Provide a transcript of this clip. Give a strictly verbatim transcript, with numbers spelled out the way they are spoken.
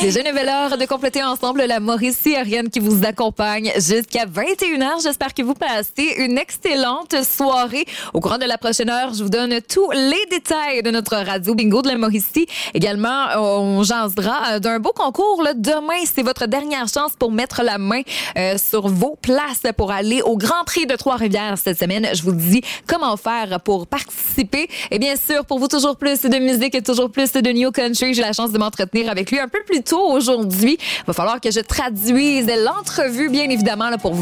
Déjà une nouvelle heure de compléter ensemble la Mauricie Ariane qui vous accompagne jusqu'à vingt et une heures. J'espère que vous passez une excellente soirée. Au courant de la prochaine heure, je vous donne tous les détails de notre radio bingo de la Mauricie. Également, on jasera d'un beau concours. Là. Demain, c'est votre dernière chance pour mettre la main euh, sur vos places pour aller au Grand Prix de Trois-Rivières cette semaine. Je vous dis comment faire pour participer. Et bien sûr, pour vous, toujours plus de musique et toujours plus de New Country. J'ai la chance de m'entretenir avec lui un peu plus tôt aujourd'hui. Il va falloir que je traduise l'entrevue, bien évidemment, là, pour vous